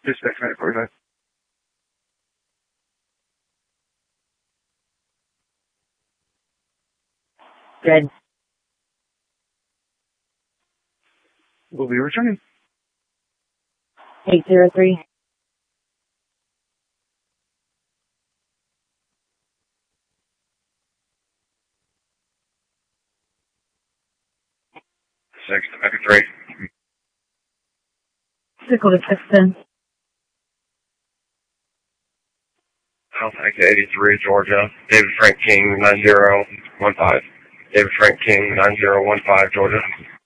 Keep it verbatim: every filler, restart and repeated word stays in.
Dispatch nine forty-five. Good. We'll be returning. eight zero three. Six, Echo three. Vehicle to six ten. Alpha eighty-three, Georgia. David Frank King, nine zero one five. David Frank King, nine zero one five, Georgia.